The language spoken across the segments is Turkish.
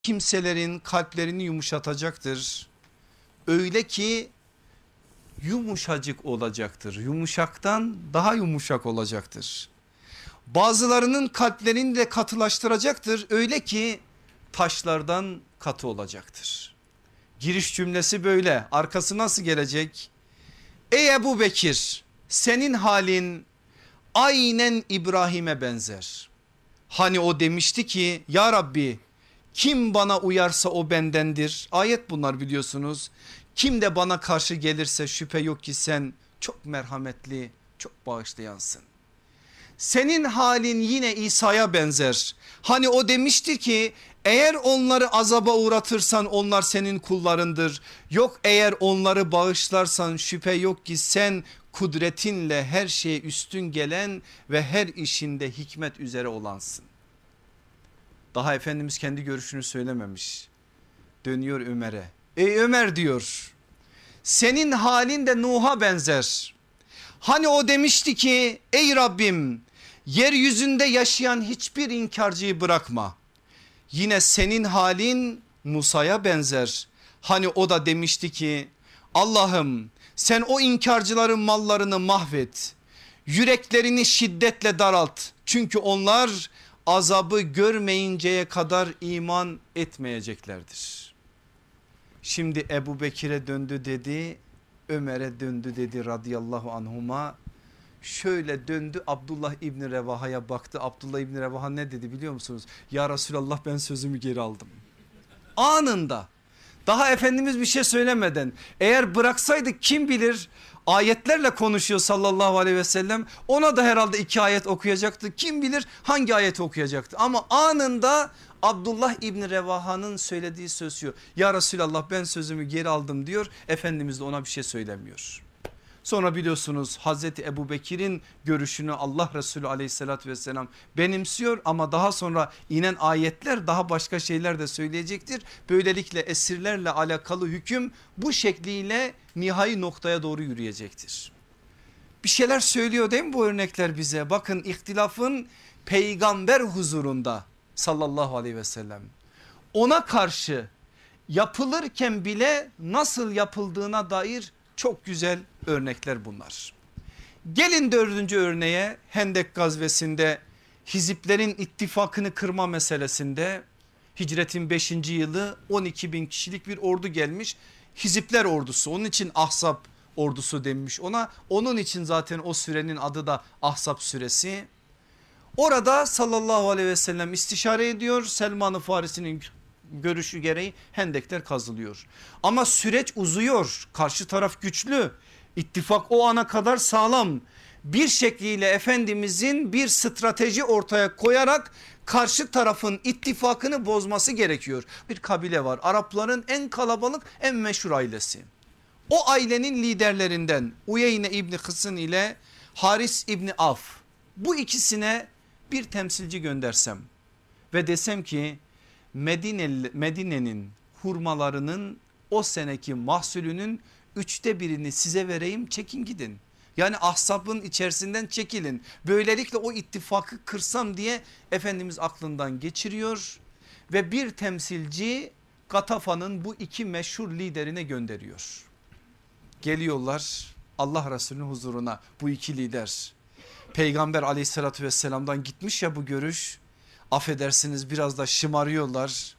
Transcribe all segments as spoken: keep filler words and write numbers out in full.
kimselerin kalplerini yumuşatacaktır. Öyle ki yumuşacık olacaktır. Yumuşaktan daha yumuşak olacaktır. Bazılarının kalplerini de katılaştıracaktır. Öyle ki taşlardan katı olacaktır. Giriş cümlesi böyle. Arkası nasıl gelecek? Ey Ebu Bekir, senin halin aynen İbrahim'e benzer. Hani o demişti ki ya Rabbi, kim bana uyarsa o bendendir. Ayet bunlar biliyorsunuz. Kim de bana karşı gelirse şüphe yok ki sen çok merhametli, çok bağışlayansın. Senin halin yine İsa'ya benzer. Hani o demişti ki eğer onları azaba uğratırsan onlar senin kullarındır. Yok eğer onları bağışlarsan şüphe yok ki sen kudretinle her şeye üstün gelen ve her işinde hikmet üzere olansın. Daha Efendimiz kendi görüşünü söylememiş. Dönüyor Ömer'e. Ey Ömer diyor, senin halin de Nuh'a benzer. Hani o demişti ki ey Rabbim, yeryüzünde yaşayan hiçbir inkarcıyı bırakma. Yine senin halin Musa'ya benzer. Hani o da demişti ki Allah'ım sen o inkarcıların mallarını mahvet. Yüreklerini şiddetle daralt. Çünkü onlar azabı görmeyinceye kadar iman etmeyeceklerdir. Şimdi Ebu Bekir'e döndü dedi, Ömer'e döndü dedi radıyallahu anhuma. Şöyle döndü Abdullah İbni Revaha'ya baktı. Abdullah İbni Revaha ne dedi biliyor musunuz? Ya Resulallah ben sözümü geri aldım. Anında, daha Efendimiz bir şey söylemeden, eğer bıraksaydık kim bilir ayetlerle konuşuyor sallallahu aleyhi ve sellem, ona da herhalde iki ayet okuyacaktı, kim bilir hangi ayeti okuyacaktı, ama anında Abdullah İbni Revaha'nın söylediği söz şu: ya Resulallah ben sözümü geri aldım diyor. Efendimiz de ona bir şey söylemiyor. Sonra biliyorsunuz Hazreti Ebu Bekir'in görüşünü Allah Resulü aleyhissalatü vesselam benimsiyor, ama daha sonra inen ayetler daha başka şeyler de söyleyecektir. Böylelikle esirlerle alakalı hüküm bu şekliyle nihai noktaya doğru yürüyecektir. Bir şeyler söylüyor değil mi bu örnekler bize? Bakın, ihtilafın peygamber huzurunda sallallahu aleyhi ve sellem ona karşı yapılırken bile nasıl yapıldığına dair çok güzel örnekler bunlar. Gelin dördüncü örneğe, Hendek gazvesinde hiziplerin ittifakını kırma meselesinde hicretin beşinci yılı on iki bin kişilik bir ordu gelmiş. Hizipler ordusu, onun için Ahzab ordusu denmiş ona. Onun için zaten o sürenin adı da Ahzab suresi. Orada sallallahu aleyhi ve sellem istişare ediyor. Selman-ı Farisi'nin görüşü gereği hendekler kazılıyor. Ama süreç uzuyor. Karşı taraf güçlü. İttifak o ana kadar sağlam. Bir şekliyle Efendimizin bir strateji ortaya koyarak karşı tarafın ittifakını bozması gerekiyor. Bir kabile var, Arapların en kalabalık, en meşhur ailesi. O ailenin liderlerinden Uyeyne İbni Hısın ile Haris İbni Af, bu ikisine bir temsilci göndersem ve desem ki Medine, Medine'nin hurmalarının o seneki mahsulünün üçte birini size vereyim, çekin gidin. Yani Ahzab'ın içerisinden çekilin. Böylelikle o ittifakı kırsam diye Efendimiz aklından geçiriyor ve bir temsilci Gatafa'nın bu iki meşhur liderine gönderiyor. Geliyorlar Allah Resulü'nün huzuruna bu iki lider. Peygamber aleyhissalatü vesselam'dan gitmiş ya bu görüş. Affedersiniz, biraz da şımarıyorlar.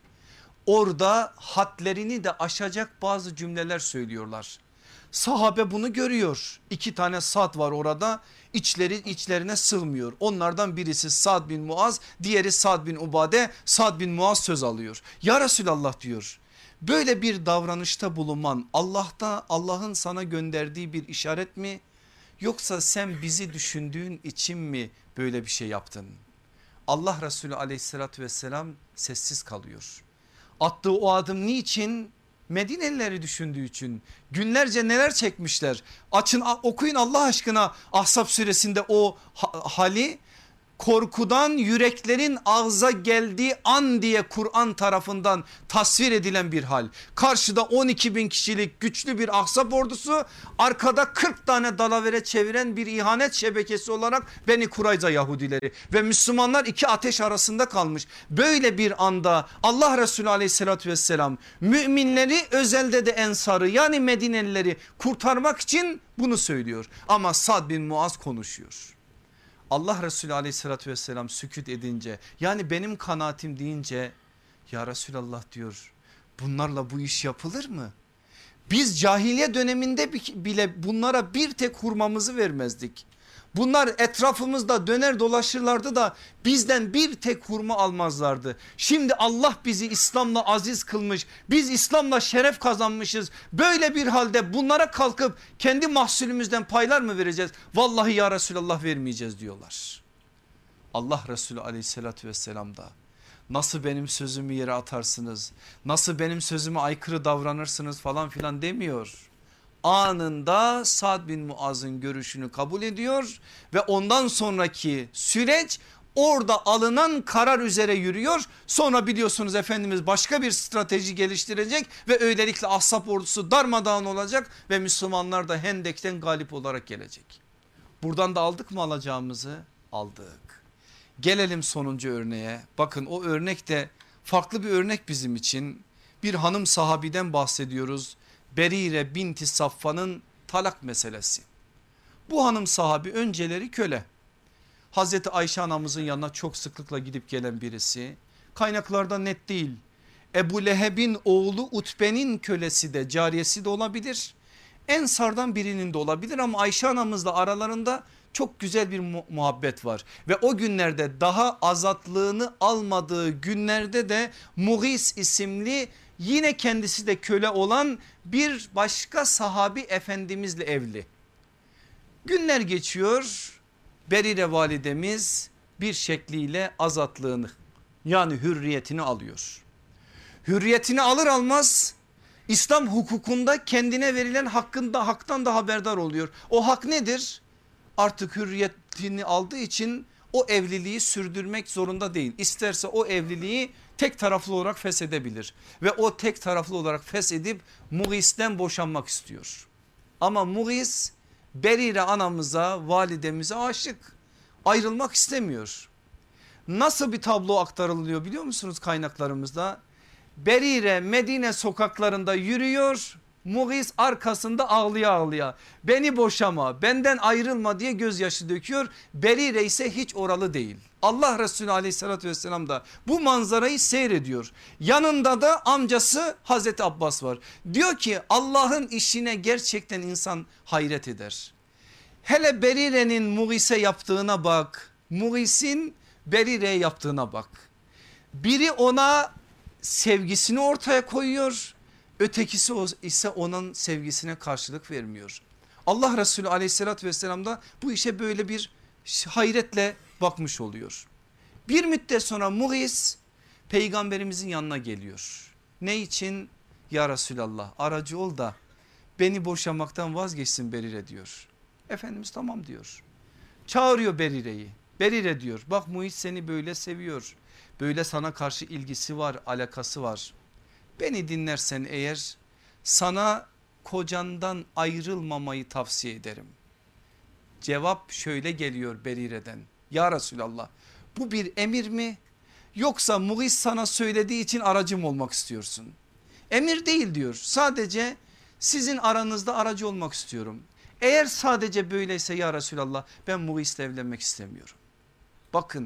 Orada hadlerini de aşacak bazı cümleler söylüyorlar. Sahabe bunu görüyor. İki tane Sad var orada, içleri içlerine sığmıyor. Onlardan birisi Sad bin Muaz, diğeri Sad bin Ubade. Sad bin Muaz söz alıyor. Ya Resulallah diyor, böyle bir davranışta bulunman Allah'ta, Allah'ın sana gönderdiği bir işaret mi? Yoksa sen bizi düşündüğün için mi böyle bir şey yaptın? Allah Resulü aleyhissalatü vesselam sessiz kalıyor. Attığı o adım niçin? Medinelileri düşündüğü için. Günlerce neler çekmişler. Açın okuyun Allah aşkına Ahzab suresinde o hali. korkudan yüreklerin ağza geldiği an diye Kur'an tarafından tasvir edilen bir hal. Karşıda on iki bin kişilik güçlü bir ahzab ordusu, arkada kırk tane dalavere çeviren bir ihanet şebekesi olarak Beni Kurayza Yahudileri ve Müslümanlar iki ateş arasında kalmış. Böyle bir anda Allah Resulü aleyhissalatü vesselam müminleri, özelde de ensarı yani Medinelileri kurtarmak için bunu söylüyor. Ama Sad bin Muaz konuşuyor. Allah Resulü aleyhissalatü vesselam sükut edince, yani benim kanaatim deyince, ya Resulallah diyor, bunlarla bu iş yapılır mı? Biz cahiliye döneminde bile bunlara bir tek hurmamızı vermezdik. Bunlar etrafımızda döner dolaşırlardı da bizden bir tek hurma almazlardı. Şimdi Allah bizi İslam'la aziz kılmış, biz İslam'la şeref kazanmışız. Böyle bir halde bunlara kalkıp kendi mahsulümüzden paylar mı vereceğiz? Vallahi ya Resulallah vermeyeceğiz diyorlar. Allah Resulü aleyhissalatü vesselam da nasıl benim sözümü yere atarsınız, nasıl benim sözüme aykırı davranırsınız falan filan demiyor. Anında Sad bin Muaz'ın görüşünü kabul ediyor ve ondan sonraki süreç orada alınan karar üzere yürüyor. Sonra biliyorsunuz Efendimiz başka bir strateji geliştirecek ve öylelikle Ahzab ordusu darmadağın olacak ve Müslümanlar da Hendek'ten galip olarak gelecek. Buradan da aldık mı alacağımızı? Aldık. Gelelim sonuncu örneğe. Bakın o örnek de farklı bir örnek bizim için. Bir hanım sahabiden bahsediyoruz. Berire binti Safvan'ın talak meselesi. Bu hanım sahabi önceleri köle. Hazreti Ayşe anamızın yanına çok sıklıkla gidip gelen birisi. Kaynaklarda net değil. Ebu Leheb'in oğlu Utbe'nin kölesi de, cariyesi de olabilir. Ensardan birinin de olabilir ama Ayşe anamızla aralarında çok güzel bir mu muhabbet var. Ve o günlerde, daha azatlığını almadığı günlerde de Mughis isimli, yine kendisi de köle olan bir başka sahabi efendimizle evli. Günler geçiyor. Berire validemiz bir şekliyle azatlığını, yani hürriyetini alıyor. Hürriyetini alır almaz İslam hukukunda kendine verilen hakkında, haktan da haberdar oluyor. O hak nedir? Artık hürriyetini aldığı için o evliliği sürdürmek zorunda değil. İsterse o evliliği tek taraflı olarak feshedebilir ve o tek taraflı olarak feshedip Mughis'ten boşanmak istiyor. Ama Mughis Berire anamıza, validemize aşık, ayrılmak istemiyor. Nasıl bir tablo aktarılıyor biliyor musunuz kaynaklarımızda? Berire Medine sokaklarında yürüyor, Mughis arkasında ağlıya ağlıya beni boşama, benden ayrılma diye gözyaşı döküyor. Berire ise hiç oralı değil. Allah Resulü aleyhissalatü vesselam da bu manzarayı seyrediyor. Yanında da amcası Hazreti Abbas var. Diyor ki Allah'ın işine gerçekten insan hayret eder. Hele Berire'nin Mughis'e yaptığına bak, Mughis'in Berire'ye yaptığına bak. Biri ona sevgisini ortaya koyuyor, ötekisi ise onun sevgisine karşılık vermiyor. Allah Resulü aleyhissalatü vesselam da bu işe böyle bir hayretle bakmış oluyor. Bir müddet sonra Mughis peygamberimizin yanına geliyor. Ne için? Ya Resulallah, aracı ol da beni boşamaktan vazgeçsin Berire diyor. Efendimiz tamam diyor. Çağırıyor Berire'yi. Berire diyor, bak Mughis seni böyle seviyor. Böyle sana karşı ilgisi var, alakası var. Beni dinlersen eğer sana kocandan ayrılmamayı tavsiye ederim. Cevap şöyle geliyor Berire'den. Ya Resulallah, bu bir emir mi, yoksa Mughis sana söylediği için aracım olmak istiyorsun? Emir değil diyor, sadece sizin aranızda aracı olmak istiyorum. Eğer sadece böyleyse ya Resulallah, ben Mughis'le evlenmek istemiyorum. Bakın,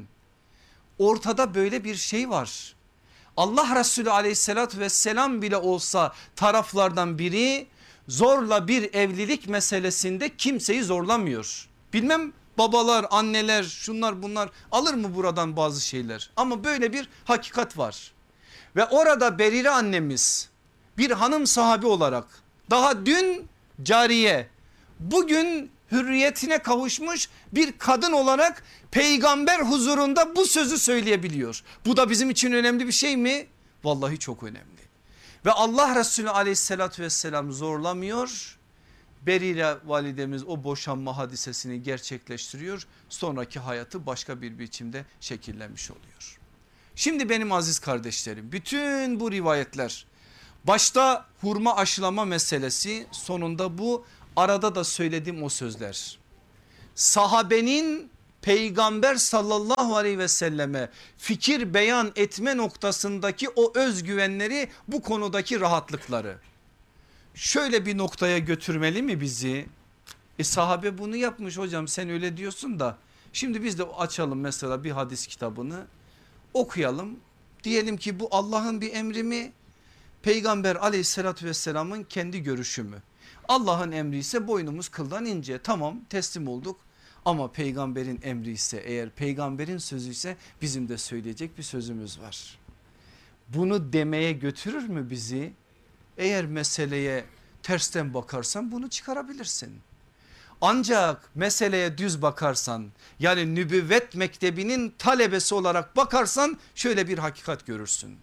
ortada böyle bir şey var. Allah Resulü aleyhissalatü vesselam bile olsa taraflardan biri zorla bir evlilik meselesinde kimseyi zorlamıyor. Bilmem babalar, anneler, şunlar bunlar alır mı buradan bazı şeyler, ama böyle bir hakikat var. Ve orada Berire annemiz bir hanım sahabi olarak, daha dün cariye, bugün hürriyetine kavuşmuş bir kadın olarak peygamber huzurunda bu sözü söyleyebiliyor. Bu da bizim için önemli bir şey mi? Vallahi çok önemli. Ve Allah Resulü aleyhissalatü vesselam zorlamıyor. Berire validemiz o boşanma hadisesini gerçekleştiriyor. Sonraki hayatı başka bir biçimde şekillenmiş oluyor. Şimdi benim aziz kardeşlerim, bütün bu rivayetler, başta hurma aşılama meselesi, sonunda bu arada da söylediğim o sözler, sahabenin Peygamber sallallahu aleyhi ve selleme fikir beyan etme noktasındaki o özgüvenleri, bu konudaki rahatlıkları şöyle bir noktaya götürmeli mi bizi? E sahabe bunu yapmış hocam, sen öyle diyorsun da şimdi biz de açalım mesela bir hadis kitabını, okuyalım. Diyelim ki bu Allah'ın bir emri mi? Peygamber aleyhissalatü vesselamın kendi görüşü mü? Allah'ın emri ise boynumuz kıldan ince, tamam teslim olduk. Ama peygamberin emri ise, eğer peygamberin sözü ise bizim de söyleyecek bir sözümüz var. Bunu demeye götürür mü bizi? Eğer meseleye tersten bakarsan bunu çıkarabilirsin. Ancak meseleye düz bakarsan, yani nübüvvet mektebinin talebesi olarak bakarsan şöyle bir hakikat görürsün.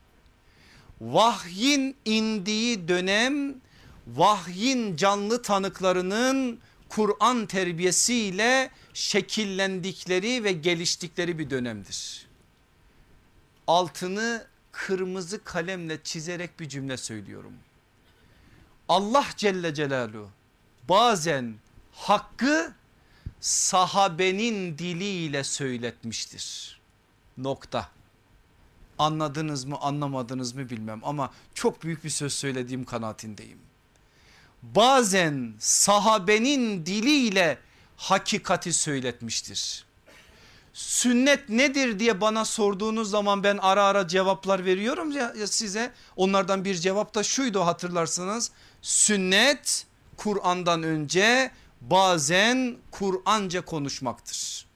Vahyin indiği dönem, vahyin canlı tanıklarının Kur'an terbiyesiyle şekillendikleri ve geliştikleri bir dönemdir. Altını kırmızı kalemle çizerek bir cümle söylüyorum. Allah Celle Celaluhu bazen hakkı sahabenin diliyle söyletmiştir. Nokta. Anladınız mı anlamadınız mı bilmem ama çok büyük bir söz söylediğim kanaatindeyim. Bazen sahabenin diliyle hakikati söyletmiştir. Sünnet nedir diye bana sorduğunuz zaman ben ara ara cevaplar veriyorum ya, ya size. Onlardan bir cevap da şuydu, hatırlarsınız. Sünnet Kur'an'dan önce bazen Kur'anca konuşmaktır.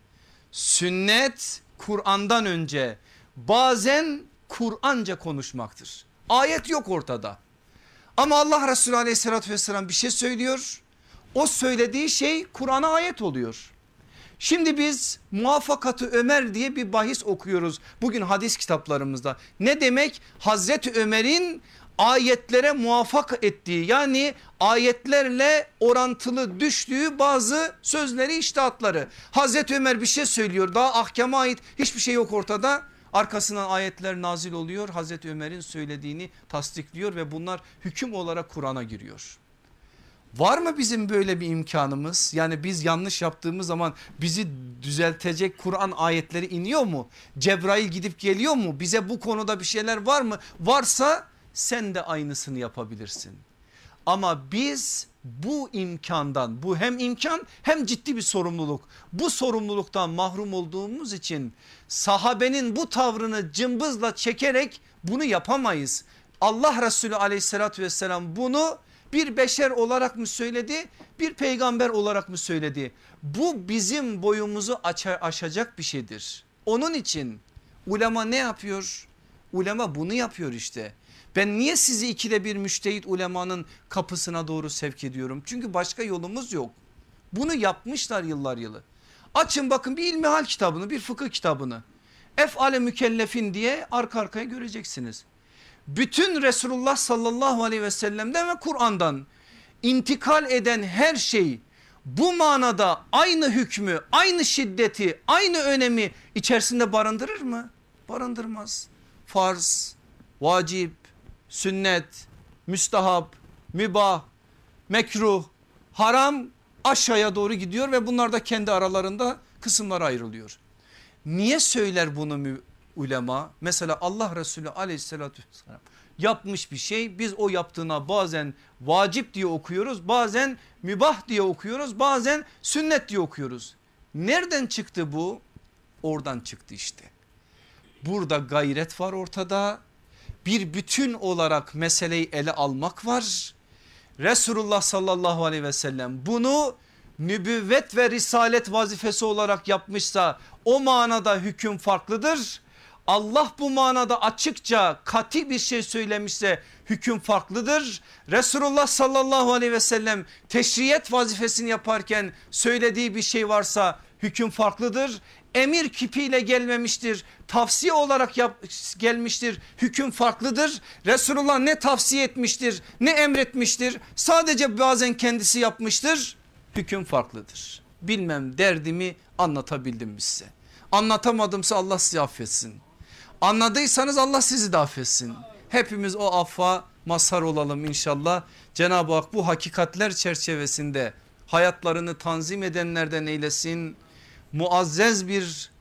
Sünnet Kur'an'dan önce bazen Kur'anca konuşmaktır. Ayet yok ortada. Ama Allah Resulü aleyhissalatü vesselam bir şey söylüyor. O söylediği şey Kur'an'a ayet oluyor. Şimdi biz Muvaffakatı Ömer diye bir bahis okuyoruz bugün hadis kitaplarımızda. Ne demek? Hazreti Ömer'in ayetlere muvaffak ettiği, yani ayetlerle orantılı düştüğü bazı sözleri, içtihatları. Hazreti Ömer bir şey söylüyor, daha ahkama ait hiçbir şey yok ortada. Arkasından ayetler nazil oluyor, Hazreti Ömer'in söylediğini tasdikliyor ve bunlar hüküm olarak Kur'an'a giriyor. Var mı bizim böyle bir imkanımız? Yani biz yanlış yaptığımız zaman bizi düzeltecek Kur'an ayetleri iniyor mu? Cebrail gidip geliyor mu? Bize bu konuda bir şeyler var mı? Varsa sen de aynısını yapabilirsin. Ama biz bu imkandan, bu hem imkan hem ciddi bir sorumluluk. Bu sorumluluktan mahrum olduğumuz için sahabenin bu tavrını cımbızla çekerek bunu yapamayız. Allah Resulü aleyhissalatü vesselam bunu bir beşer olarak mı söyledi, bir peygamber olarak mı söyledi? Bu bizim boyumuzu aşacak bir şeydir. Onun için ulema ne yapıyor? Ulema bunu yapıyor işte. Ben niye sizi ikide bir müştehit ulemanın kapısına doğru sevk ediyorum? Çünkü başka yolumuz yok. Bunu yapmışlar yıllar yılı. Açın bakın bir ilmihal kitabını, bir fıkıh kitabını. Ef'ale mükellefin diye arka arkaya göreceksiniz. Bütün Resulullah sallallahu aleyhi ve sellem'den ve Kur'an'dan intikal eden her şey bu manada aynı hükmü, aynı şiddeti, aynı önemi içerisinde barındırır mı? Barındırmaz. Farz, vacip, sünnet, müstahap, mübah, mekruh, haram aşağıya doğru gidiyor ve bunlar da kendi aralarında kısımlara ayrılıyor. Niye söyler bunu ulema? Mesela Allah Resulü aleyhissalatü vesselam yapmış bir şey, biz o yaptığına bazen vacip diye okuyoruz, bazen mübah diye okuyoruz, bazen sünnet diye okuyoruz. Nereden çıktı bu? Oradan çıktı işte. Burada gayret var ortada. Bir bütün olarak meseleyi ele almak var. Resulullah sallallahu aleyhi ve sellem bunu nübüvvet ve risalet vazifesi olarak yapmışsa o manada hüküm farklıdır. Allah bu manada açıkça katı bir şey söylemişse hüküm farklıdır. Resulullah sallallahu aleyhi ve sellem teşriyet vazifesini yaparken söylediği bir şey varsa hüküm farklıdır. emir kipiyle gelmemiştir. Tavsiye olarak yap, gelmiştir. Hüküm farklıdır. Resulullah ne tavsiye etmiştir ne emretmiştir. Sadece bazen kendisi yapmıştır. Hüküm farklıdır. Bilmem derdimi anlatabildim mi size? Anlatamadımsa Allah sizi affetsin. Anladıysanız Allah sizi de affetsin. Hepimiz o affa mazhar olalım inşallah. Cenab-ı Hak bu hakikatler çerçevesinde hayatlarını tanzim edenlerden eylesin. Muazzez bir